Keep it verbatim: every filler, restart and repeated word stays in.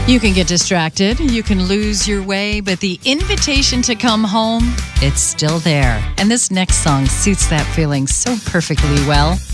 You can get distracted, you can lose your way, but the invitation to come home, it's still there. And this next song suits that feeling so perfectly well.